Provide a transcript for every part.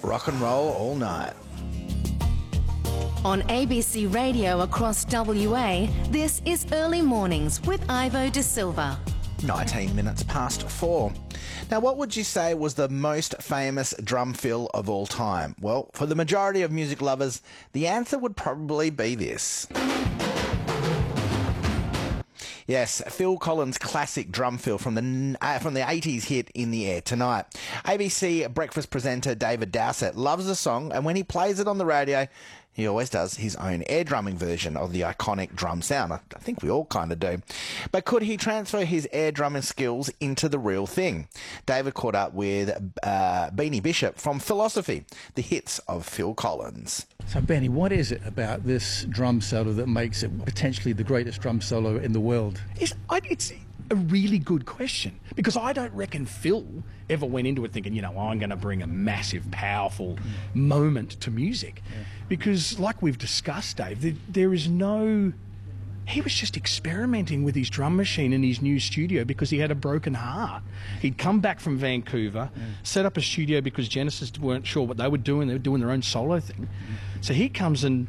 Rock and roll all night. On ABC Radio across WA, this is Early Mornings with Ivo De Silva. 19 minutes past 4. Now, what would you say was the most famous drum fill of all time? Well, for the majority of music lovers, the answer would probably be this. Yes, Phil Collins' classic drum fill from the 80s hit In the Air Tonight. ABC breakfast presenter David Dowsett loves the song, and when he plays it on the radio, he always does his own air drumming version of the iconic drum sound. I think we all kind of do. But could he transfer his air drumming skills into the real thing? David caught up with Beanie Bishop from Philosophy, the hits of Phil Collins. So, Benny, what is it about this drum solo that makes it potentially the greatest drum solo in the world? It's a really good question, because I don't reckon Phil ever went into it thinking, I'm going to bring a massive, powerful moment to music. Yeah. Because, like we've discussed, Dave, there is no... He was just experimenting with his drum machine in his new studio because he had a broken heart. He'd come back from Vancouver, set up a studio because Genesis weren't sure what they were doing. They were doing their own solo thing. So he comes and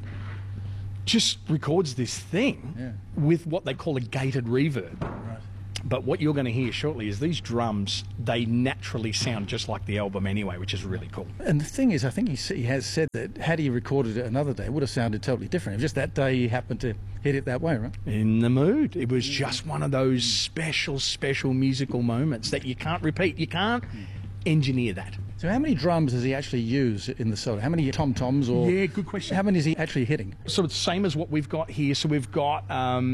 just records this thing with what they call a gated reverb. Right. But what you're going to hear shortly is these drums, they naturally sound just like the album anyway, which is really cool. And the thing is, I think he has said that had he recorded it another day, it would have sounded totally different. It was just that day he happened to hit it that way, right? In the mood. It was just one of those special musical moments that you can't repeat. You can't engineer that. So how many drums does he actually use in the solo? How many tom-toms? Or yeah, good question. How many is he actually hitting? So it's the same as what we've got here. So we've got...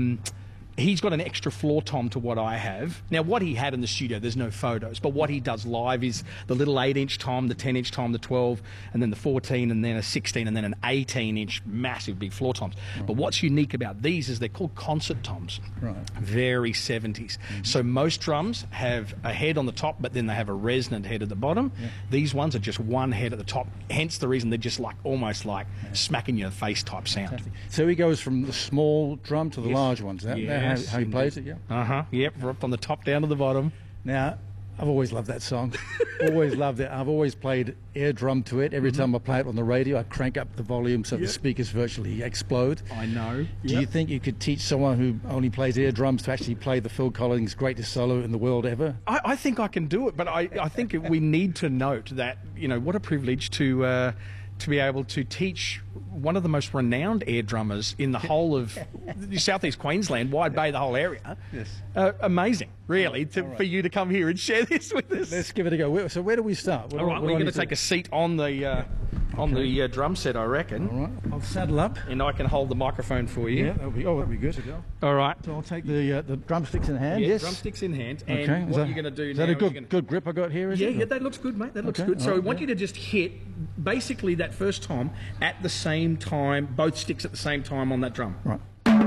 he's got an extra floor tom to what I have. Now, what he had in the studio, there's no photos, but what he does live is the little 8-inch tom, the 10-inch tom, the 12, and then the 14, and then a 16, and then an 18-inch massive big floor toms. Right. But what's unique about these is they're called concert toms. Right. Very 70s. So most drums have a head on the top, but then they have a resonant head at the bottom. Yeah. These ones are just one head at the top, hence the reason they're just like almost like smacking you in the face type sound. Fantastic. So he goes from the small drum to the large ones. Is that how he plays it, yeah? Yep, from the top down to the bottom. Now, I've always loved that song. Always loved it. I've always played air drum to it. Every time I play it on the radio, I crank up the volume so the speakers virtually explode. I know. Do you think you could teach someone who only plays air drums to actually play the Phil Collins greatest solo in the world ever? I think I can do it, but I think we need to note that, what a privilege to be able to teach one of the most renowned air drummers in the whole of southeast Queensland, Wide Bay, the whole area. Yes. Amazing, really, for you to come here and share this with us. Let's give it a go. So where do we start? All right, we're going to take a seat on the drum set, I reckon. All right, I'll saddle up. And I can hold the microphone for you. Yeah, that'll be good. All right. So I'll take the drumsticks in hand. Yeah, yes. Drumsticks in hand. And okay. what you're going to do now... Is that a good grip I got here, is it? Yeah, that looks good, mate. That looks good. So I want you to just hit basically that first tom at the same time, both sticks at the same time on that drum. Right.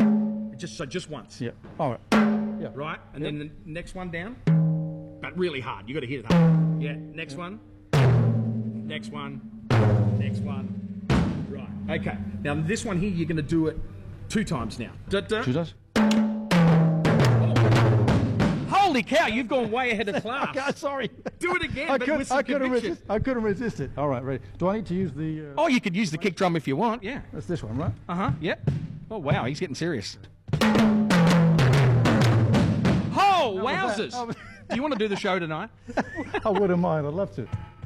Just once. Yeah. All right. Yeah. Right, and then the next one down, but really hard. You got to hit it hard. Yeah. Next one. Next one. Next one. Right. Okay. Now this one here, you're going to do it 2 times now. 2 times. Holy cow, you've gone way ahead of class. Okay, sorry. Do it again, but with some conviction. I couldn't resist it. All right, ready. Do I need to use the... Oh, you could use the kick drum if you want, yeah. That's this one, right? Yep. Oh, wow, he's getting serious. Oh, wowzers. Do you want to do the show tonight? I wouldn't mind. I'd love to.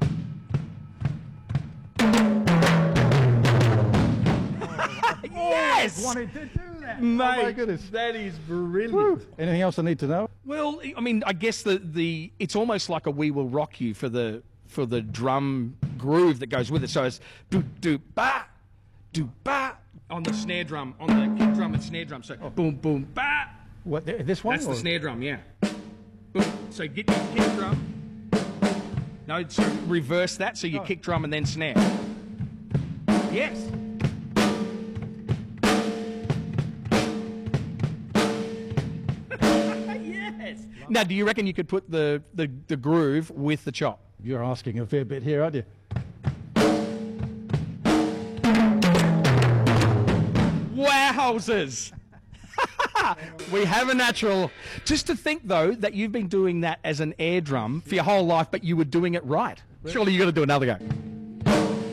Yes! I wanted to do that. Mate, oh my goodness. That is brilliant. Woo. Anything else I need to know? Well, I mean, I guess the it's almost like a We Will Rock You for the drum groove that goes with it. So it's do-ba on the snare drum, on the kick drum and snare drum. So boom, boom, ba. What, this one? That's the snare drum, yeah. Boom. So get your kick drum. No, so reverse that, so you kick drum and then snare. Yes. Yes. Now, do you reckon you could put the groove with the chop? You're asking a fair bit here, aren't you? Wowzers! We have a natural. Just to think, though, that you've been doing that as an air drum for your whole life, but you were doing it right. Surely you've got to do another go.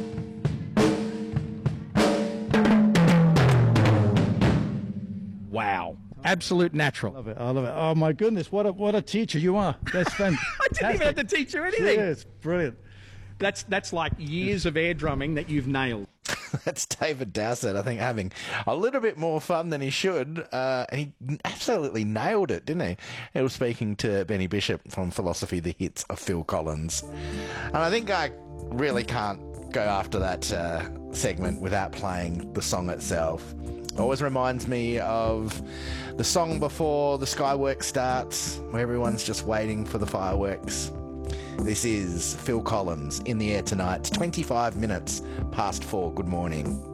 Absolute natural. Love it. I love it. Oh my goodness, what a teacher you are. That's fantastic. I didn't even have to teach you anything. Yeah, it's brilliant. That's like years of air drumming that you've nailed. That's David Dowsett, I think, having a little bit more fun than he should. And he absolutely nailed it, didn't he? He was speaking to Benny Bishop from Philosophy, the Hits of Phil Collins. And I think I really can't go after that segment without playing the song itself. Always reminds me of the song before the Skyworks starts, where everyone's just waiting for the fireworks. This is Phil Collins, In the Air Tonight. It's 25 minutes past 4. Good morning.